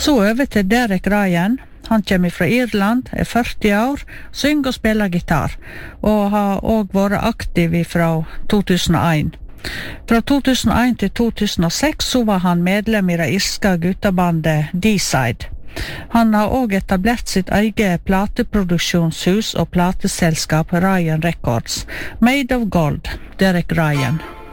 Så over til Derek Ryan. Han kommer fra Irland, 40 år, synger og spiller gitar, og har også vært aktiv fra 2001. Fra 2001 til 2006 så var han medlem i det irske guttabandet D-Side. Han har også etablert sitt eget plateproduksjonshus og plateselskap Ryan Records. Made of Gold, Derek Ryan.